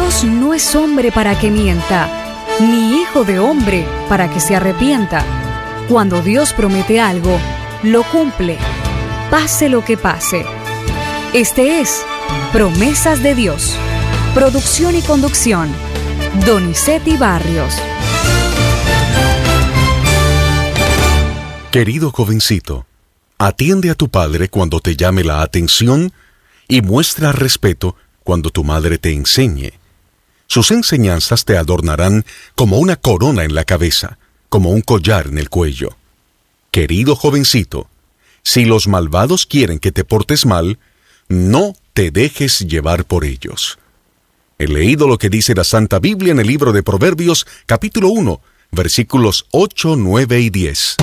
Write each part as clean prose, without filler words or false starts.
Dios no es hombre para que mienta, ni hijo de hombre para que se arrepienta. Cuando Dios promete algo, lo cumple, pase lo que pase. Este es Promesas de Dios. Producción y conducción, Donizetti Barrios. Querido jovencito, atiende a tu padre cuando te llame la atención y muestra respeto cuando tu madre te enseñe. Sus enseñanzas te adornarán como una corona en la cabeza, como un collar en el cuello. Querido jovencito, si los malvados quieren que te portes mal, no te dejes llevar por ellos. He leído lo que dice la Santa Biblia en el libro de Proverbios, capítulo 1, versículos 8, 9 y 10.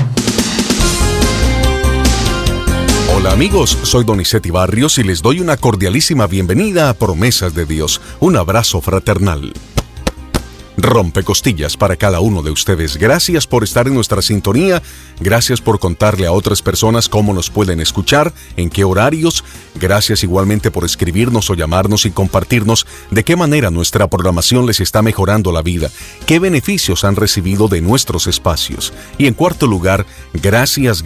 Hola amigos, soy Donizetti Barrios y les doy una cordialísima bienvenida a Promesas de Dios. Un abrazo fraternal. Rompecostillas para cada uno de ustedes. Gracias por estar en nuestra sintonía. Gracias por contarle a otras personas cómo nos pueden escuchar, en qué horarios. Gracias igualmente por escribirnos o llamarnos y compartirnos de qué manera nuestra programación les está mejorando la vida, qué beneficios han recibido de nuestros espacios. Y en cuarto lugar, gracias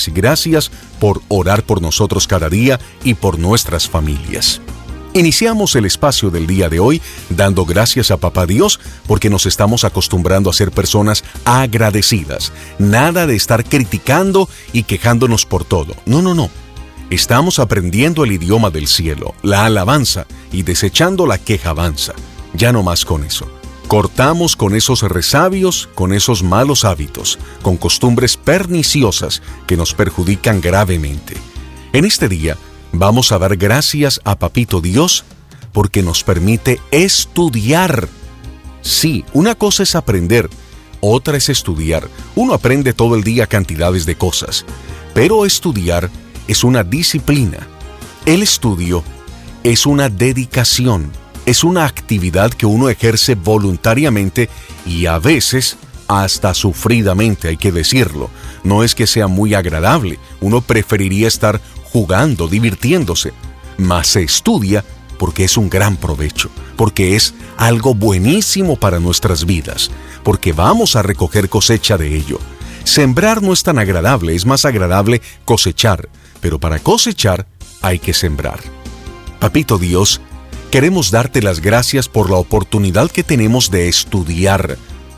por orar por nosotros cada día y por nuestras familias. Iniciamos el espacio del día de hoy dando gracias a Papá Dios porque nos estamos acostumbrando a ser personas agradecidas. Nada de estar criticando y quejándonos por todo. No. Estamos aprendiendo el idioma del cielo, la alabanza, y desechando la quejabanza. Ya no más con eso. Cortamos con esos resabios, con esos malos hábitos, con costumbres perniciosas que nos perjudican gravemente. En este día, vamos a dar gracias a Papito Dios porque nos permite estudiar. Sí, una cosa es aprender, otra es estudiar. Uno aprende todo el día cantidades de cosas, pero estudiar es una disciplina. El estudio es una dedicación, es una actividad que uno ejerce voluntariamente y a veces hasta sufridamente, hay que decirlo. No es que sea muy agradable, uno preferiría estar jugando, divirtiéndose, mas se estudia porque es un gran provecho, porque es algo buenísimo para nuestras vidas, porque vamos a recoger cosecha de ello. Sembrar no es tan agradable, es más agradable cosechar, pero para cosechar hay que sembrar. Papito Dios, queremos darte las gracias por la oportunidad que tenemos de estudiar.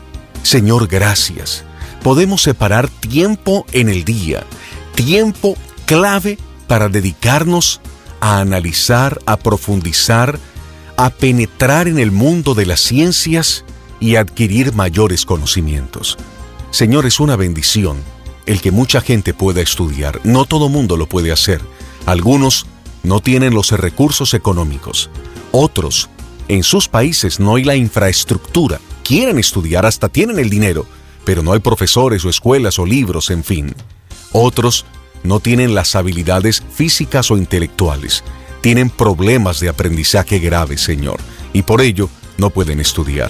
Señor, gracias. Podemos separar tiempo en el día, tiempo clave para dedicarnos a analizar, a profundizar, a penetrar en el mundo de las ciencias y adquirir mayores conocimientos. Señor, es una bendición el que mucha gente pueda estudiar. No todo mundo lo puede hacer. Algunos no tienen los recursos económicos. Otros, en sus países no hay la infraestructura. Quieren estudiar, hasta tienen el dinero, pero no hay profesores o escuelas o libros, en fin. Otros no tienen las habilidades físicas o intelectuales. Tienen problemas de aprendizaje graves, Señor, y por ello no pueden estudiar.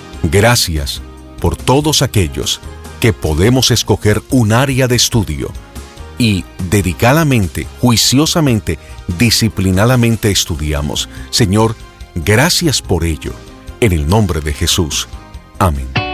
Gracias por todos aquellos que podemos escoger un área de estudio y dedicadamente, juiciosamente, disciplinadamente estudiamos. Señor, gracias por ello. En el nombre de Jesús. Amén.